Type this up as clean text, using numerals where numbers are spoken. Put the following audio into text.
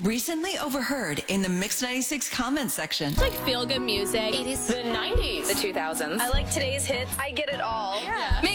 Recently overheard in the Mix 96 comments section. It's like feel-good music. 80s. The 90s. The 2000s. I like today's hits. I get it all. Yeah.